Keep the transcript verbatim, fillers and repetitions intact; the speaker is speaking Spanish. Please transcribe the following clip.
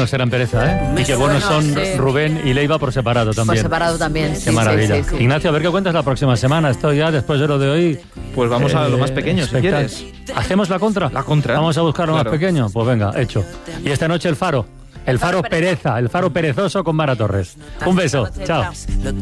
buenos eran Pereza, ¿eh? Y qué buenos son sí. Rubén y Leiva por separado también. Por separado también, Qué sí, maravilla. sí, sí, sí. Ignacio, a ver qué cuentas la próxima semana. Esto ya, después de lo de hoy... Pues vamos eh, a lo más pequeño, si quieres. ¿Hacemos la contra? La contra. Vamos a buscar lo claro. más pequeño. Pues venga, hecho. Y esta noche el Faro. El Faro Pereza, el Faro perezoso con Mara Torres. Un beso. Chao.